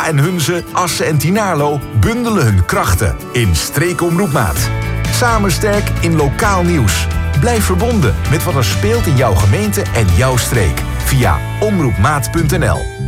en Hunze, Assen en Tynaarlo bundelen hun krachten in Streekomroep Maat. Samen sterk in lokaal nieuws. Blijf verbonden met wat er speelt in jouw gemeente en jouw streek via omroepmaat.nl.